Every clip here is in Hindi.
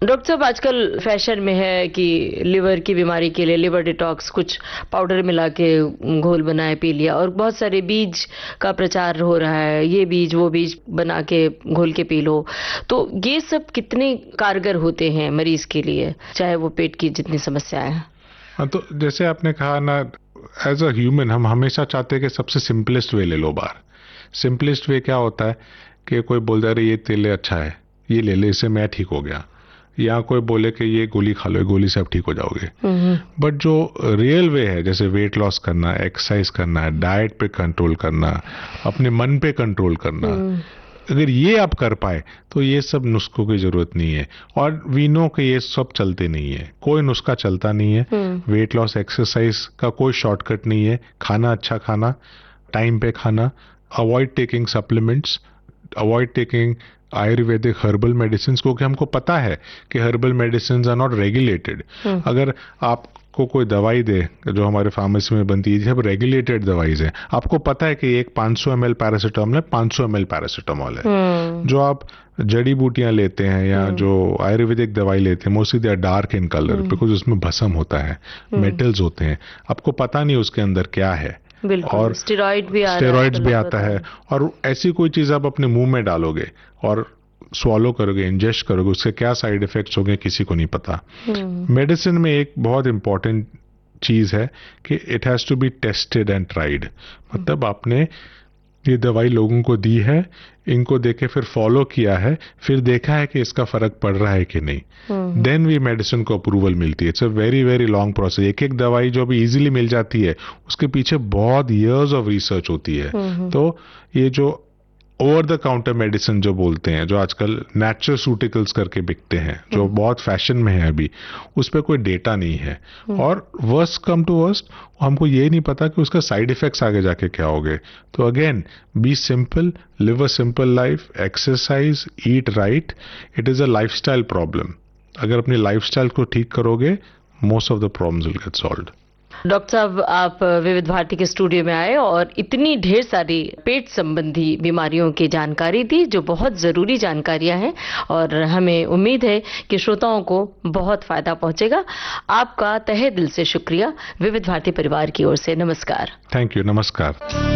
डॉक्टर साहब, आजकल फैशन में है कि लिवर की बीमारी के लिए लिवर डिटॉक्स कुछ पाउडर मिला के घोल बनाए पी लिया, और बहुत सारे बीज का प्रचार हो रहा है, ये बीज वो बीज बना के घोल के पी लो। तो ये सब कितने कारगर होते हैं मरीज के लिए, चाहे वो पेट की जितनी समस्याएं हैं? हाँ, तो जैसे आपने कहा ना, एज अ ह्यूमन हम हमेशा चाहते हैं कि सबसे सिंपलेस्ट वे ले लो बाहर। सिंपलेस्ट वे क्या होता है कि कोई बोल दे रहे ये तेल अच्छा है, ये ले ले, इससे मैं ठीक हो गया, या कोई बोले कि ये गोली खा लो, ये गोली से आप ठीक हो जाओगे। बट जो रियल वे है, जैसे वेट लॉस करना, एक्सरसाइज करना, डाइट पे कंट्रोल करना, अपने मन पे कंट्रोल करना, अगर ये आप कर पाए तो ये सब नुस्खों की जरूरत नहीं है। और वी नो कि ये सब चलते नहीं है, कोई नुस्खा चलता नहीं है। वेट लॉस एक्सरसाइज का कोई शॉर्टकट नहीं है। खाना अच्छा खाना, टाइम पे खाना, avoid taking supplements, avoid taking Ayurvedic herbal medicine, क्योंकि हमको पता है कि herbal medicine are not regulated. अगर आपको कोई दवाई दे जो हमारे फार्मेसी में बनती है, सब रेगुलेटेड दवाइज है, आपको पता है कि एक 500 ml पैरासीटामोल है, 500 ml पैरासीटामोल है। जो आप जड़ी बूटियां लेते हैं या जो आयुर्वेदिक दवाई लेते हैं, mostly they are dark in colour, because उसमें भस्म होता है, मेटल्स होते हैं, आपको पता नहीं उसके अंदर क्या है। और स्टेरॉइड भी आता है। और ऐसी कोई चीज आप अपने मुंह में डालोगे और स्वॉलो करोगे, इंजेस्ट करोगे, उसके क्या साइड इफेक्ट्स होंगे किसी को नहीं पता। मेडिसिन में एक बहुत इंपॉर्टेंट चीज है कि it has to be tested and tried. मतलब आपने ये दवाई लोगों को दी है, इनको देके फिर फॉलो किया है, फिर देखा है कि इसका फर्क पड़ रहा है कि नहीं, देन भी मेडिसिन को अप्रूवल मिलती है। It's a very very long process. एक एक दवाई जो अभी इजीली मिल जाती है, उसके पीछे बहुत इयर्स ऑफ रिसर्च होती है। तो ये जो ओवर द काउंटर मेडिसिन जो बोलते हैं, जो आजकल नेचुरसूटिकल्स करके बिकते हैं, जो बहुत फैशन में है अभी, उस पर कोई डेटा नहीं है। और वर्स्ट कम टू वर्स्ट, हमको ये नहीं पता कि उसका साइड इफेक्ट्स आगे जाके क्या होंगे। तो again, B simple, live a simple life, exercise, eat right. It is a lifestyle problem. अगर अपनी लाइफस्टाइल को ठीक करोगे, most of the problems will get solved. Doctor साहब, आप विविध भारती के स्टूडियो में आए और इतनी ढेर सारी पेट संबंधी बीमारियों की जानकारी दी, जो बहुत जरूरी जानकारियां हैं, और हमें उम्मीद है कि श्रोताओं को बहुत फायदा पहुंचेगा। आपका तहे दिल से शुक्रिया विविध भारती परिवार की ओर से। नमस्कार। Thank you. नमस्कार।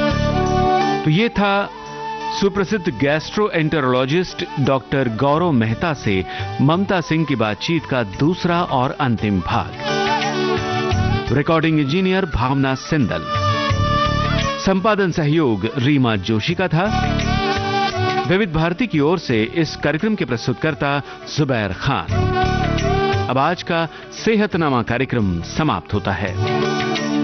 तो ये था सुप्रसिद्ध गैस्ट्रोएंटेरोलॉजिस्ट डॉक्टर गौरव मेहता से ममता सिंह की बातचीत का दूसरा और अंतिम भाग। रिकॉर्डिंग इंजीनियर भावना सिंदल, संपादन सहयोग रीमा जोशी का था। विविध भारती की ओर से इस कार्यक्रम के प्रस्तुतकर्ता जुबैर खान। अब आज का सेहतनामा कार्यक्रम समाप्त होता है।